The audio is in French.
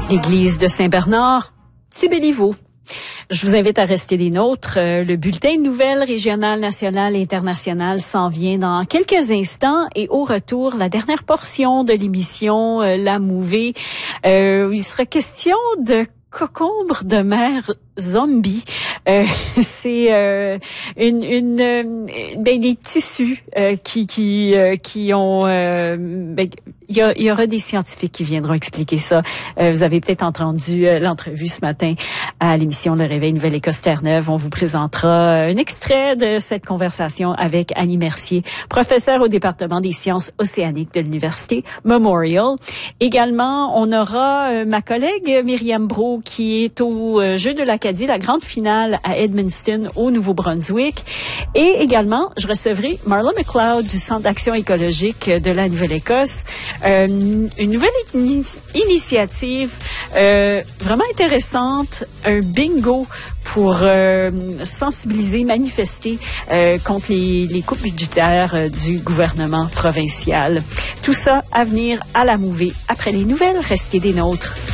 L'église de Saint-Bernard, Tibéliveau. Je vous invite à rester des nôtres. Le bulletin de nouvelles régionales, nationales et internationales s'en vient dans quelques instants. Et au retour, la dernière portion de l'émission, La Mouvée. Il sera question de concombre de mer zombie. C'est des tissus qui ont il y aura des scientifiques qui viendront expliquer ça. Vous avez peut-être entendu l'entrevue ce matin à l'émission Le Réveil Nouvelle-Écosse Terre-Neuve. On vous présentera un extrait de cette conversation avec Annie Mercier, professeure au département des sciences océaniques de l'Université Memorial. Également, on aura ma collègue Myriam Brault qui est au Jeux de l'Acadie, la grande finale à Edmundston au Nouveau-Brunswick. Et également, je recevrai Marla McLeod du Centre d'action écologique de la Nouvelle-Écosse. Une nouvelle initiative vraiment intéressante, un bingo pour sensibiliser, manifester contre les coupes budgétaires du gouvernement provincial. Tout ça à venir à La Mouvée. Après les nouvelles, restez des nôtres.